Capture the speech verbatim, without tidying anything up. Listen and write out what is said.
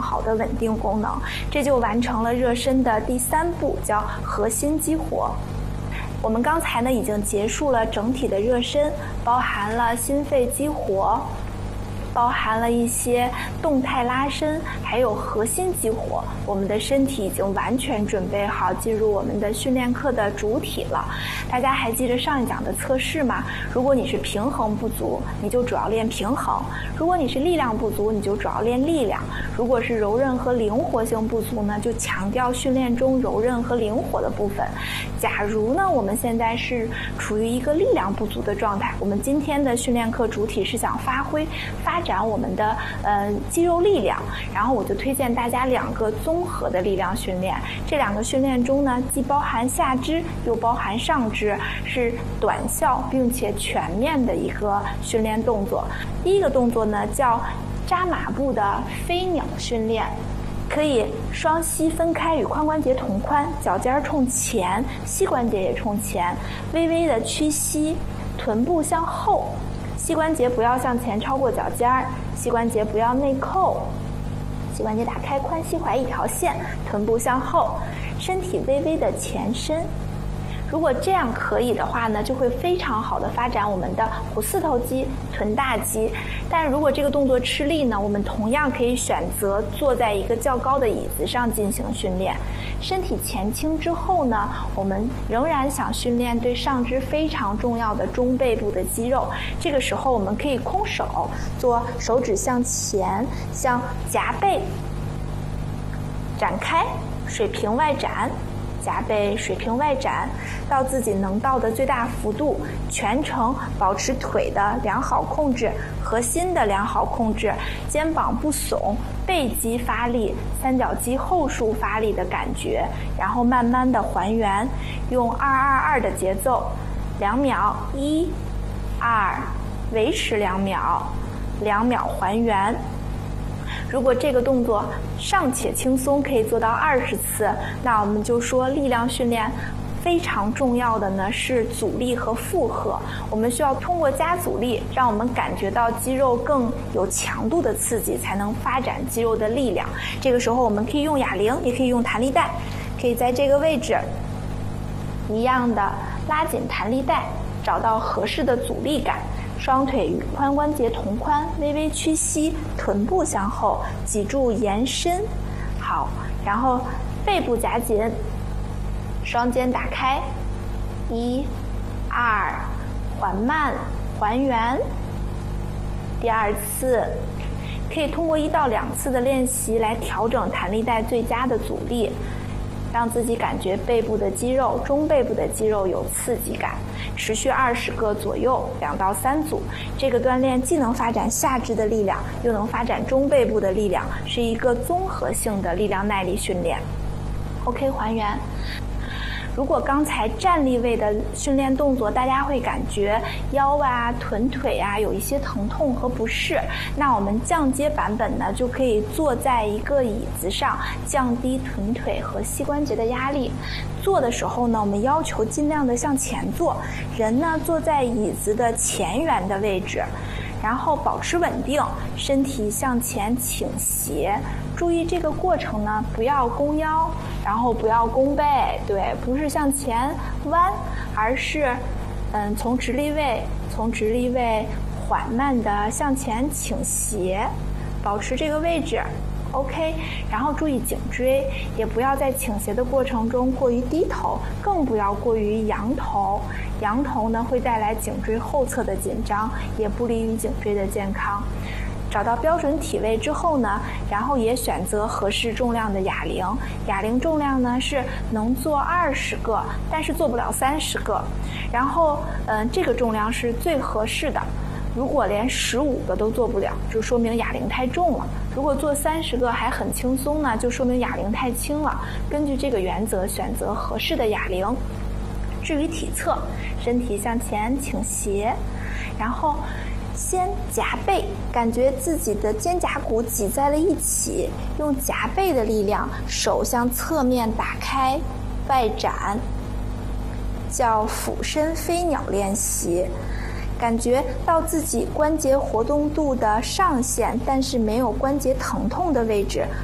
好的稳定功能，这就完成了热身的第三步，叫核心激活。我们刚才呢已经结束了整体的热身，包含了心肺激活，包含了一些动态拉伸，还有核心激活。我们的身体已经完全准备好进入我们的训练课的主体了。大家还记得上一讲的测试吗？如果你是平衡不足，你就主要练平衡；如果你是力量不足，你就主要练力量；如果是柔韧和灵活性不足呢，就强调训练中柔韧和灵活的部分。假如呢，我们现在是处于一个力量不足的状态，我们今天的训练课主体是想发挥发展我们的呃肌肉力量，然后我就推荐大家两个综合的力量训练。这两个训练中呢，既包含下肢又包含上肢，是短效并且全面的一个训练动作。第一个动作呢叫扎马步的飞鸟训练，可以双膝分开与髋关节同宽，脚尖冲前，膝关节也冲前，微微的屈膝，臀部向后，膝关节不要向前超过脚尖儿，膝关节不要内扣，膝关节打开，髋膝踝一条线，臀部向后，身体微微的前伸。如果这样可以的话呢，就会非常好的发展我们的股四头肌、臀大肌。但如果这个动作吃力呢，我们同样可以选择坐在一个较高的椅子上进行训练。身体前倾之后呢，我们仍然想训练对上肢非常重要的中背部的肌肉。这个时候我们可以空手做手指向前，向夹背展开，水平外展，夹背水平外展，到自己能到的最大幅度，全程保持腿的良好控制，核心的良好控制，肩膀不耸，背肌发力，三角肌后束发力的感觉，然后慢慢的还原，用二二二的节奏，两秒，一、二，维持两秒，两秒还原。如果这个动作尚且轻松，可以做到二十次，那我们就说力量训练非常重要的呢是阻力和负荷。我们需要通过加阻力，让我们感觉到肌肉更有强度的刺激，才能发展肌肉的力量。这个时候我们可以用哑铃，也可以用弹力带，可以在这个位置一样的拉紧弹力带，找到合适的阻力感。双腿与髋关节同宽，微微屈膝，臀部向后，脊柱延伸。好，然后背部夹紧，双肩打开，一、二，缓慢还原。第二次，可以通过一到两次的练习来调整弹力带最佳的阻力，让自己感觉背部的肌肉、中背部的肌肉有刺激感。持续二十个左右，两到三组。这个锻炼既能发展下肢的力量，又能发展中背部的力量，是一个综合性的力量耐力训练。OK， 还原。如果刚才站立位的训练动作大家会感觉腰啊、臀腿啊有一些疼痛和不适，那我们降阶版本呢就可以坐在一个椅子上，降低臀腿和膝关节的压力。坐的时候呢，我们要求尽量的向前坐，人呢坐在椅子的前缘的位置，然后保持稳定，身体向前倾斜。注意这个过程呢，不要弓腰，然后不要弓背，对，不是向前弯，而是嗯从直立位，从直立位缓慢的向前倾斜，保持这个位置。OK， 然后注意颈椎，也不要在倾斜的过程中过于低头，更不要过于仰头。仰头呢会带来颈椎后侧的紧张，也不利于颈椎的健康。找到标准体位之后呢，然后也选择合适重量的哑铃。哑铃重量呢是能做二十个，但是做不了三十个。然后，嗯、呃，这个重量是最合适的。如果连十五个都做不了，就说明哑铃太重了。如果做三十个还很轻松呢，就说明哑铃太轻了。根据这个原则选择合适的哑铃。至于体侧，身体向前倾斜，然后先夹背，感觉自己的肩胛骨挤在了一起，用夹背的力量，手向侧面打开，外展，叫俯身飞鸟练习。感觉到自己关节活动度的上限，但是没有关节疼痛的位置，